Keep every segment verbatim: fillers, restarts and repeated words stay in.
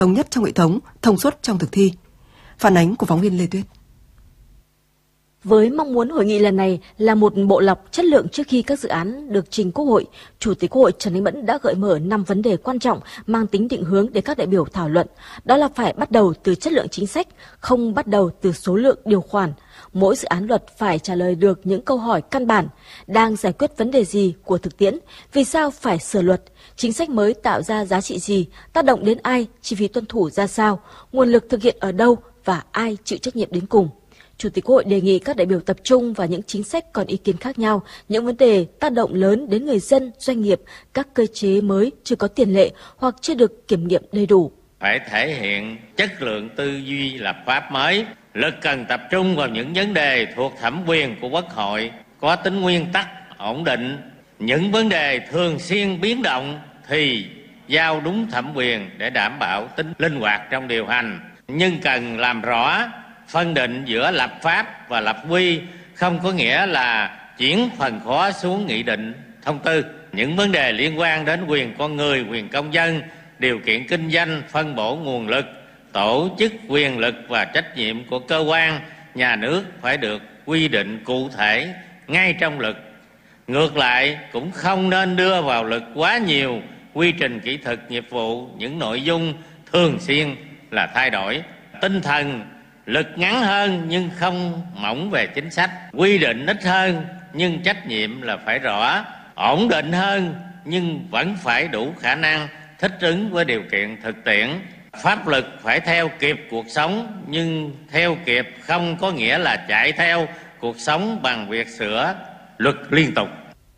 thống nhất trong hệ thống, thông suốt trong thực thi. Phản ánh của phóng viên Lê Tuyết. Với mong muốn hội nghị lần này là một bộ lọc chất lượng trước khi các dự án được trình Quốc hội, Chủ tịch Quốc hội Trần Thanh Mẫn đã gợi mở năm vấn đề quan trọng mang tính định hướng để các đại biểu thảo luận. Đó là phải bắt đầu từ chất lượng chính sách, không bắt đầu từ số lượng điều khoản. Mỗi dự án luật phải trả lời được những câu hỏi căn bản, đang giải quyết vấn đề gì của thực tiễn, vì sao phải sửa luật, chính sách mới tạo ra giá trị gì, tác động đến ai, chi phí tuân thủ ra sao, nguồn lực thực hiện ở đâu và ai chịu trách nhiệm đến cùng. Chủ tịch Quốc hội đề nghị các đại biểu tập trung vào những chính sách còn ý kiến khác nhau, những vấn đề tác động lớn đến người dân, doanh nghiệp, các cơ chế mới chưa có tiền lệ hoặc chưa được kiểm nghiệm đầy đủ. Phải thể hiện chất lượng tư duy lập pháp mới, lực cần tập trung vào những vấn đề thuộc thẩm quyền của Quốc hội, có tính nguyên tắc, ổn định. Những vấn đề thường xuyên biến động thì giao đúng thẩm quyền để đảm bảo tính linh hoạt trong điều hành, nhưng cần làm rõ phân định giữa lập pháp và lập quy không có nghĩa là chuyển phần khó xuống nghị định, thông tư. Những vấn đề liên quan đến quyền con người, quyền công dân, điều kiện kinh doanh, phân bổ nguồn lực, tổ chức quyền lực và trách nhiệm của cơ quan, nhà nước phải được quy định cụ thể ngay trong luật. Ngược lại, cũng không nên đưa vào luật quá nhiều quy trình kỹ thuật nghiệp vụ, những nội dung thường xuyên là thay đổi. Tinh thần lực ngắn hơn nhưng không mỏng về chính sách, quy định ít hơn nhưng trách nhiệm là phải rõ, ổn định hơn nhưng vẫn phải đủ khả năng thích ứng với điều kiện thực tiễn. Pháp luật phải theo kịp cuộc sống, nhưng theo kịp không có nghĩa là chạy theo cuộc sống bằng việc sửa luật liên tục.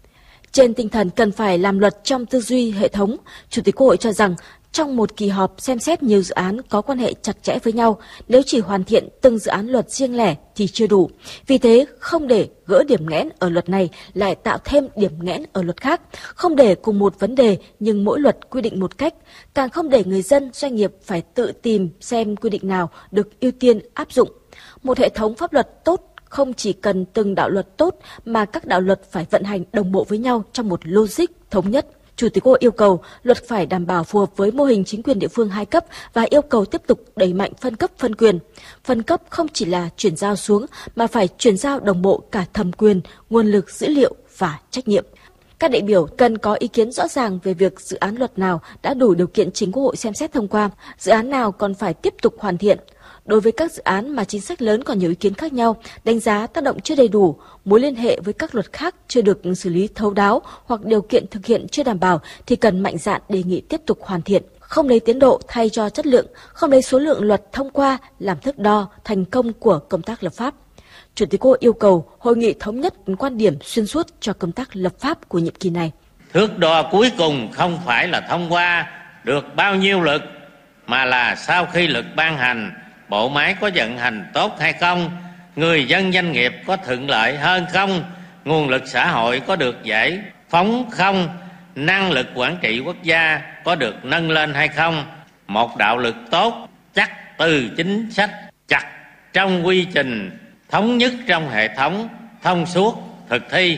Trên tinh thần cần phải làm luật trong tư duy hệ thống, Chủ tịch Quốc hội cho rằng trong một kỳ họp xem xét nhiều dự án có quan hệ chặt chẽ với nhau, nếu chỉ hoàn thiện từng dự án luật riêng lẻ thì chưa đủ. Vì thế, không để gỡ điểm nghẽn ở luật này lại tạo thêm điểm nghẽn ở luật khác, không để cùng một vấn đề nhưng mỗi luật quy định một cách, càng không để người dân, doanh nghiệp phải tự tìm xem quy định nào được ưu tiên áp dụng. Một hệ thống pháp luật tốt không chỉ cần từng đạo luật tốt mà các đạo luật phải vận hành đồng bộ với nhau trong một logic thống nhất. Chủ tịch Quốc hội yêu cầu luật phải đảm bảo phù hợp với mô hình chính quyền địa phương hai cấp và yêu cầu tiếp tục đẩy mạnh phân cấp phân quyền. Phân cấp không chỉ là chuyển giao xuống mà phải chuyển giao đồng bộ cả thẩm quyền, nguồn lực, dữ liệu và trách nhiệm. Các đại biểu cần có ý kiến rõ ràng về việc dự án luật nào đã đủ điều kiện chính Quốc hội xem xét thông qua, dự án nào còn phải tiếp tục hoàn thiện. Đối với các dự án mà chính sách lớn còn nhiều ý kiến khác nhau, đánh giá tác động chưa đầy đủ, mối liên hệ với các luật khác chưa được xử lý thấu đáo hoặc điều kiện thực hiện chưa đảm bảo thì cần mạnh dạn đề nghị tiếp tục hoàn thiện, không lấy tiến độ thay cho chất lượng, không lấy số lượng luật thông qua làm thước đo thành công của công tác lập pháp. Chủ tịch Quốc hội yêu cầu hội nghị thống nhất quan điểm xuyên suốt cho công tác lập pháp của nhiệm kỳ này. Thước đo cuối cùng không phải là thông qua được bao nhiêu luật, mà là sau khi luật ban hành, bộ máy có vận hành tốt hay không, người dân doanh nghiệp có thuận lợi hơn không, nguồn lực xã hội có được giải phóng không, năng lực quản trị quốc gia có được nâng lên hay không. Một đạo luật tốt chắc từ chính sách chặt trong quy trình, thống nhất trong hệ thống, thông suốt thực thi.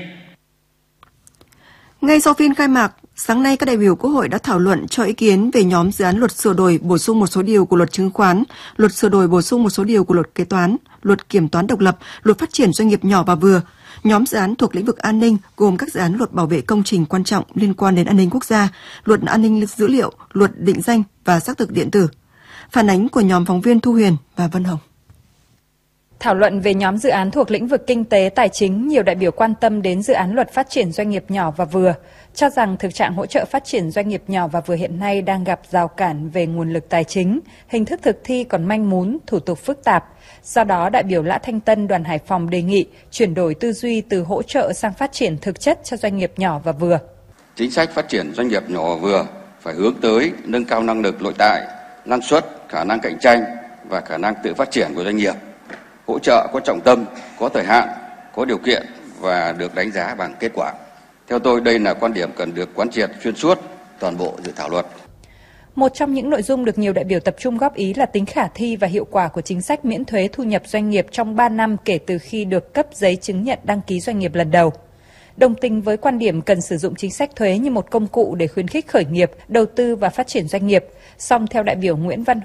Ngay sau phiên khai mạc, sáng nay các đại biểu Quốc hội đã thảo luận cho ý kiến về nhóm dự án luật sửa đổi bổ sung một số điều của luật chứng khoán, luật sửa đổi bổ sung một số điều của luật kế toán, luật kiểm toán độc lập, luật phát triển doanh nghiệp nhỏ và vừa. Nhóm dự án thuộc lĩnh vực an ninh gồm các dự án luật bảo vệ công trình quan trọng liên quan đến an ninh quốc gia, luật an ninh dữ liệu, luật định danh và xác thực điện tử. Phản ánh của nhóm phóng viên Thu Huyền và Vân Hồng. Thảo luận về nhóm dự án thuộc lĩnh vực kinh tế tài chính, nhiều đại biểu quan tâm đến dự án luật phát triển doanh nghiệp nhỏ và vừa, cho rằng thực trạng hỗ trợ phát triển doanh nghiệp nhỏ và vừa hiện nay đang gặp rào cản về nguồn lực tài chính, hình thức thực thi còn manh mún, thủ tục phức tạp. Do đó, đại biểu Lã Thanh Tân, đoàn Hải Phòng đề nghị chuyển đổi tư duy từ hỗ trợ sang phát triển thực chất cho doanh nghiệp nhỏ và vừa. Chính sách phát triển doanh nghiệp nhỏ và vừa phải hướng tới nâng cao năng lực nội tại, năng suất, khả năng cạnh tranh và khả năng tự phát triển của doanh nghiệp. Hỗ trợ có trọng tâm, có thời hạn, có điều kiện và được đánh giá bằng kết quả. Theo tôi, đây là quan điểm cần được quán triệt xuyên suốt toàn bộ dự thảo luật. Một trong những nội dung được nhiều đại biểu tập trung góp ý là tính khả thi và hiệu quả của chính sách miễn thuế thu nhập doanh nghiệp trong ba năm kể từ khi được cấp giấy chứng nhận đăng ký doanh nghiệp lần đầu. đồng tình với quan điểm cần sử dụng chính sách thuế như một công cụ để khuyến khích khởi nghiệp, đầu tư và phát triển doanh nghiệp. Song theo đại biểu Nguyễn Văn